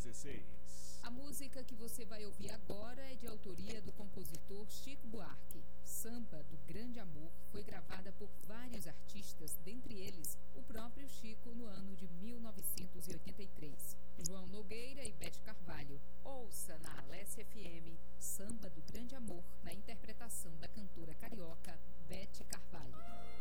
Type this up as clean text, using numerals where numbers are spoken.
16. A música que você vai ouvir agora é de autoria do compositor Chico Buarque. Samba do Grande Amor foi gravada por vários artistas, dentre eles o próprio Chico, no ano de 1983. João Nogueira e Beth Carvalho. Ouça na Alessia FM Samba do Grande Amor, na interpretação da cantora carioca